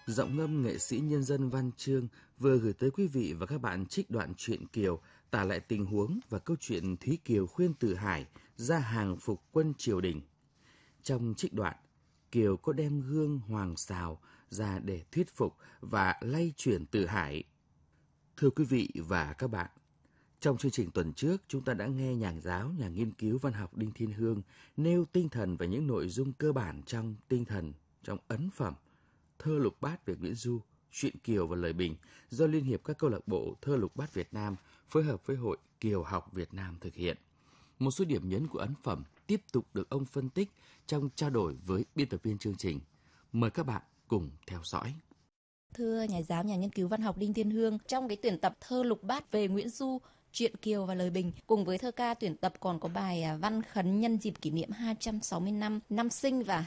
giọng ngâm nghệ sĩ nhân dân Văn Chương vừa gửi tới quý vị và các bạn trích đoạn truyện Kiều tả lại tình huống và câu chuyện Thúy Kiều khuyên Từ Hải ra hàng phục quân triều đình. Trong trích đoạn, Kiều có đem gương hoàng sào ra để thuyết phục và lay chuyển Từ Hải. Thưa quý vị và các bạn, trong chương trình tuần trước, chúng ta đã nghe nhà giáo, nhà nghiên cứu văn học Đinh Thiên Hương nêu tinh thần và những nội dung cơ bản trong ấn phẩm Thơ lục bát về Nguyễn Du, truyện Kiều và lời bình do Liên hiệp các câu lạc bộ Thơ lục bát Việt Nam phối hợp với Hội Kiều học Việt Nam thực hiện. Một số điểm nhấn của ấn phẩm tiếp tục được ông phân tích trong trao đổi với biên tập viên chương trình. Mời các bạn cùng theo dõi. Thưa nhà giáo, nhà nghiên cứu văn học Đinh Thiên Hương, trong cái tuyển tập Thơ lục bát về Nguyễn Du, truyện Kiều và lời bình, cùng với thơ ca tuyển tập còn có bài văn khấn nhân dịp kỷ niệm 260 năm năm sinh và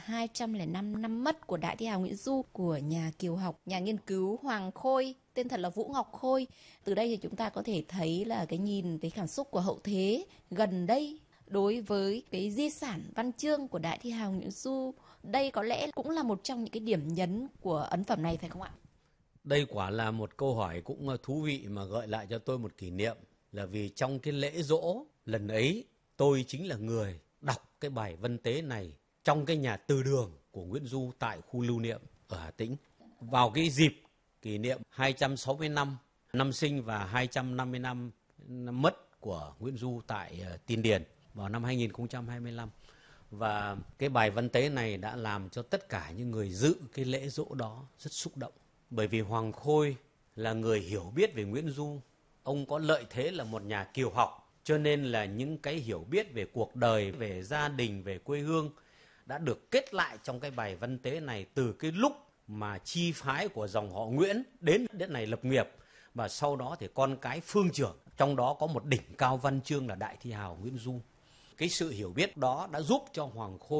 205 năm mất của đại thi hào Nguyễn Du của nhà Kiều học, nhà nghiên cứu Hoàng Khôi, tên thật là Vũ Ngọc Khôi. Từ đây thì chúng ta có thể thấy là cái nhìn, cái cảm xúc của hậu thế gần đây đối với cái di sản văn chương của đại thi hào Nguyễn Du. Đây có lẽ cũng là một trong những cái điểm nhấn của ấn phẩm này, phải không ạ? Đây quả là một câu hỏi cũng thú vị mà gợi lại cho tôi một kỷ niệm, là vì trong cái lễ giỗ lần ấy tôi chính là người đọc cái bài văn tế này trong cái nhà từ đường của Nguyễn Du tại khu lưu niệm ở Hà Tĩnh. Vào cái dịp kỷ niệm 260 năm năm sinh và 250 năm mất của Nguyễn Du tại Tiên Điền vào năm 2025. Và cái bài văn tế này đã làm cho tất cả những người dự cái lễ giỗ đó rất xúc động. Bởi vì Hoàng Khôi là người hiểu biết về Nguyễn Du. Ông có lợi thế là một nhà kiều học, cho nên là những cái hiểu biết về cuộc đời, về gia đình, về quê hương đã được kết lại trong cái bài văn tế này từ cái lúc mà chi phái của dòng họ Nguyễn đến đất này lập nghiệp, và sau đó thì con cái phương trưởng, trong đó có một đỉnh cao văn chương là đại thi hào Nguyễn Du. Cái sự hiểu biết đó đã giúp cho Hoàng Khôi